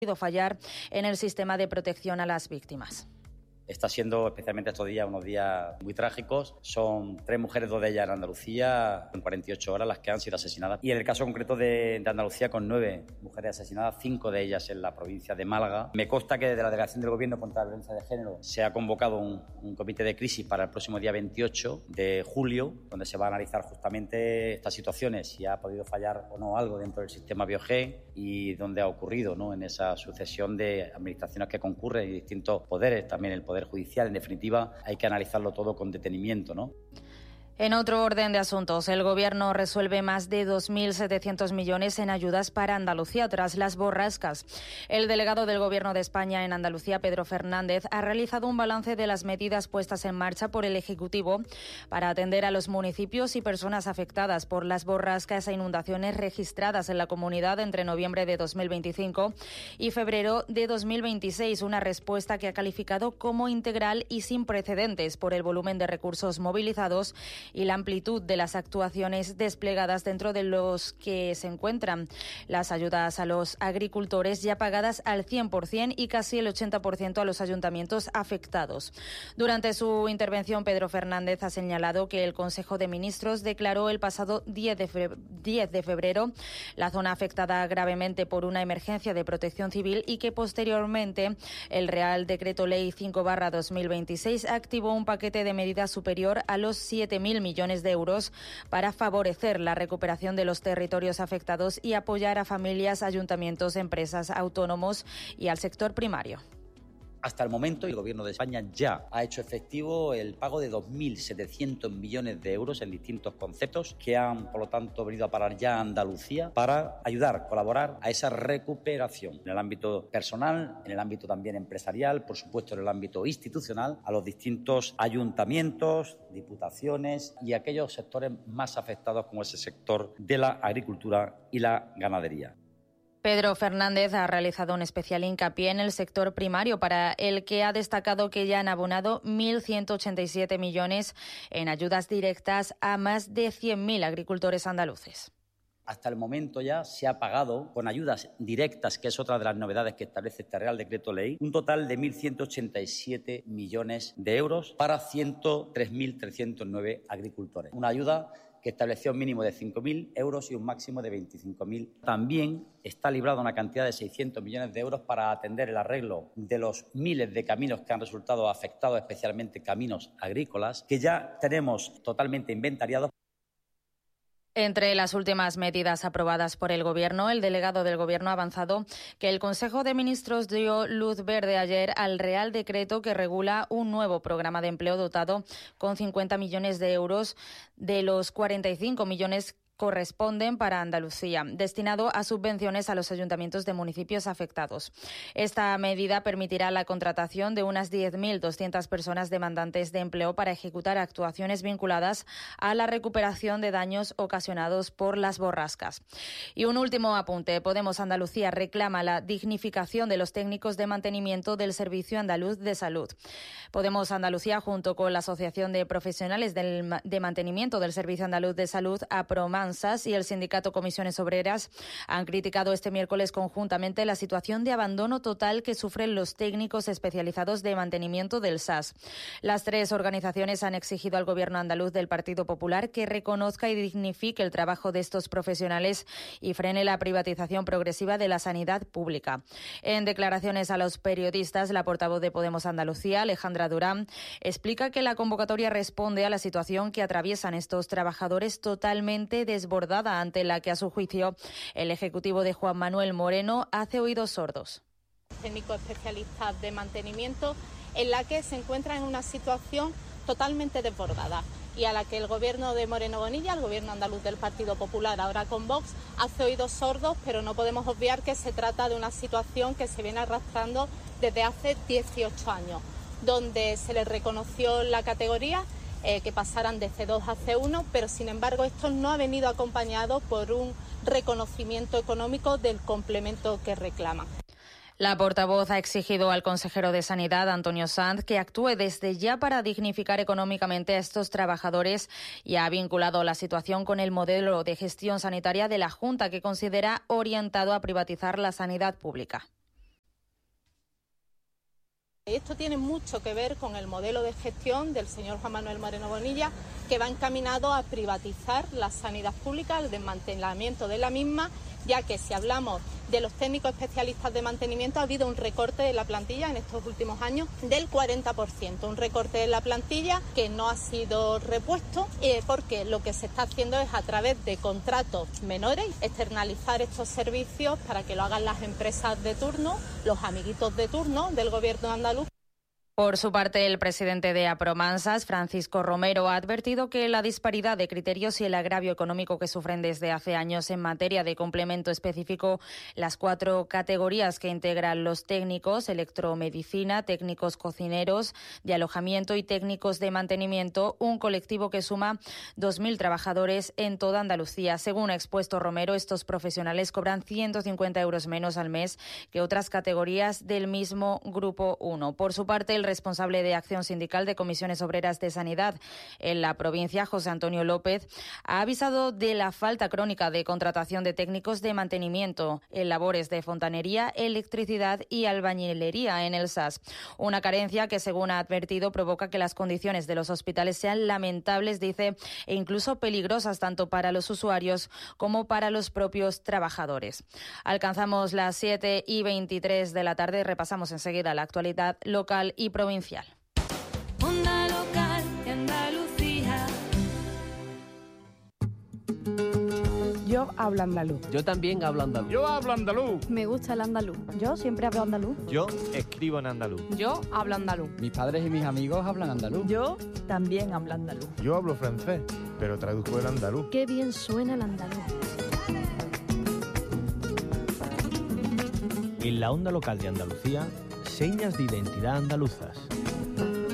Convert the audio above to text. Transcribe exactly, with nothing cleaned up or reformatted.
fallar en el sistema de protección a las víctimas. Está siendo, especialmente estos días, unos días muy trágicos. Son tres mujeres, dos de ellas en Andalucía, en cuarenta y ocho horas las que han sido asesinadas. Y en el caso concreto de, de Andalucía, con nueve mujeres asesinadas, cinco de ellas en la provincia de Málaga. Me consta que desde la Delegación del Gobierno contra la Violencia de Género se ha convocado un, un comité de crisis para el próximo día veintiocho de julio, donde se va a analizar justamente estas situaciones, si ha podido fallar o no algo dentro del sistema Biogen y dónde ha ocurrido, ¿no?, en esa sucesión de administraciones que concurren y distintos poderes, también el Poder Judicial. En definitiva, hay que analizarlo todo con detenimiento, ¿no? En otro orden de asuntos, el Gobierno resuelve más de dos mil setecientos millones en ayudas para Andalucía tras las borrascas. El delegado del Gobierno de España en Andalucía, Pedro Fernández, ha realizado un balance de las medidas puestas en marcha por el Ejecutivo para atender a los municipios y personas afectadas por las borrascas e inundaciones registradas en la comunidad entre noviembre de dos mil veinticinco y febrero de dos mil veintiséis, una respuesta que ha calificado como integral y sin precedentes por el volumen de recursos movilizados y la amplitud de las actuaciones desplegadas, dentro de los que se encuentran las ayudas a los agricultores ya pagadas al cien por ciento y casi el ochenta por ciento a los ayuntamientos afectados. Durante su intervención, Pedro Fernández ha señalado que el Consejo de Ministros declaró el pasado diez de febrero la zona afectada gravemente por una emergencia de protección civil y que posteriormente el Real Decreto Ley cinco barra dos mil veintiséis activó un paquete de medidas superior a los siete mil millones de euros para favorecer la recuperación de los territorios afectados y apoyar a familias, ayuntamientos, empresas, autónomos y al sector primario. Hasta el momento, el Gobierno de España ya ha hecho efectivo el pago de dos mil setecientos millones de euros en distintos conceptos que han, por lo tanto, venido a parar ya a Andalucía para ayudar, colaborar a esa recuperación en el ámbito personal, en el ámbito también empresarial, por supuesto en el ámbito institucional, a los distintos ayuntamientos, diputaciones y aquellos sectores más afectados como es el sector de la agricultura y la ganadería. Pedro Fernández ha realizado un especial hincapié en el sector primario, para el que ha destacado que ya han abonado mil ciento ochenta y siete millones en ayudas directas a más de cien mil agricultores andaluces. Hasta el momento ya se ha pagado con ayudas directas, que es otra de las novedades que establece este Real Decreto Ley, un total de mil ciento ochenta y siete millones de euros para ciento tres mil trescientos nueve agricultores. Una ayuda que estableció un mínimo de cinco mil euros y un máximo de veinticinco mil. También está librada una cantidad de seiscientos millones de euros para atender el arreglo de los miles de caminos que han resultado afectados, especialmente caminos agrícolas, que ya tenemos totalmente inventariados. Entre las últimas medidas aprobadas por el Gobierno, el delegado del Gobierno ha avanzado que el Consejo de Ministros dio luz verde ayer al Real Decreto que regula un nuevo programa de empleo dotado con cincuenta millones de euros de los cuarenta y cinco millones corresponden para Andalucía, destinado a subvenciones a los ayuntamientos de municipios afectados. Esta medida permitirá la contratación de unas diez mil doscientas personas demandantes de empleo para ejecutar actuaciones vinculadas a la recuperación de daños ocasionados por las borrascas. Y un último apunte. Podemos Andalucía reclama la dignificación de los técnicos de mantenimiento del Servicio Andaluz de Salud. Podemos Andalucía, junto con la Asociación de Profesionales del, de Mantenimiento del Servicio Andaluz de Salud, APROMAN, y el sindicato Comisiones Obreras, han criticado este miércoles conjuntamente la situación de abandono total que sufren los técnicos especializados de mantenimiento del S A S. Las tres organizaciones han exigido al Gobierno andaluz del Partido Popular que reconozca y dignifique el trabajo de estos profesionales y frene la privatización progresiva de la sanidad pública. En declaraciones a los periodistas, la portavoz de Podemos Andalucía, Alejandra Durán, explica que la convocatoria responde a la situación que atraviesan estos trabajadores totalmente desbordados, desbordada, ante la que, a su juicio, el Ejecutivo de Juan Manuel Moreno hace oídos sordos. Técnicos especialistas de mantenimiento, en la que se encuentra en una situación totalmente desbordada y a la que el Gobierno de Moreno Bonilla, el Gobierno andaluz del Partido Popular, ahora con Vox, hace oídos sordos, pero no podemos obviar que se trata de una situación que se viene arrastrando desde hace dieciocho años, donde se les reconoció la categoría Eh, que pasaran de C dos a C uno, pero sin embargo esto no ha venido acompañado por un reconocimiento económico del complemento que reclaman. La portavoz ha exigido al consejero de Sanidad, Antonio Sanz, que actúe desde ya para dignificar económicamente a estos trabajadores y ha vinculado la situación con el modelo de gestión sanitaria de la Junta, que considera orientado a privatizar la sanidad pública. Esto tiene mucho que ver con el modelo de gestión del señor Juan Manuel Moreno Bonilla, que va encaminado a privatizar la sanidad pública, el desmantelamiento de la misma, ya que si hablamos de los técnicos especialistas de mantenimiento ha habido un recorte de la plantilla en estos últimos años del cuarenta por ciento, un recorte de la plantilla que no ha sido repuesto eh, porque lo que se está haciendo es a través de contratos menores externalizar estos servicios para que lo hagan las empresas de turno, los amiguitos de turno del gobierno andaluz. Por su parte, el presidente de Apromansas, Francisco Romero, ha advertido que la disparidad de criterios y el agravio económico que sufren desde hace años en materia de complemento específico, las cuatro categorías que integran los técnicos, electromedicina, técnicos cocineros, de alojamiento y técnicos de mantenimiento, un colectivo que suma dos mil trabajadores en toda Andalucía. Según ha expuesto Romero, estos profesionales cobran ciento cincuenta euros menos al mes que otras categorías del mismo Grupo uno. Por su parte, el responsable de Acción Sindical de Comisiones Obreras de Sanidad en la provincia, José Antonio López, ha avisado de la falta crónica de contratación de técnicos de mantenimiento en labores de fontanería, electricidad y albañilería en el S A S. Una carencia que, según ha advertido, provoca que las condiciones de los hospitales sean lamentables, dice, e incluso peligrosas tanto para los usuarios como para los propios trabajadores. Alcanzamos las siete y veintitrés de la tarde. Repasamos enseguida la actualidad local y provincial. Onda local de Andalucía. Yo hablo andaluz. Yo también hablo andaluz. Yo hablo andaluz. Me gusta el andaluz. Yo siempre hablo andaluz. Yo escribo en andaluz. Yo hablo andaluz. Mis padres y mis amigos hablan andaluz. Yo también hablo andaluz. Yo hablo francés, pero traduzco el andaluz. Qué bien suena el andaluz. En la onda local de Andalucía, señas de identidad andaluzas.